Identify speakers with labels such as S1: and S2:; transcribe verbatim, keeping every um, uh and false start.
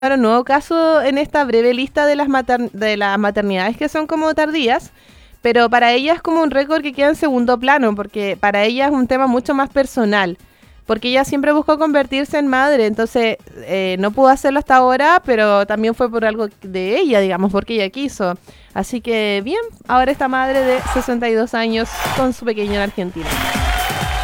S1: Ahora, un nuevo caso en esta breve lista de las, mater- de las maternidades que son como tardías, pero para ella es como un récord que queda en segundo plano, porque para ella es un tema mucho más personal, porque ella siempre buscó convertirse en madre, entonces eh, no pudo hacerlo hasta ahora, pero también fue por algo de ella, digamos, porque ella quiso. Así que bien, ahora esta madre de sesenta y dos años con su pequeño en Argentina.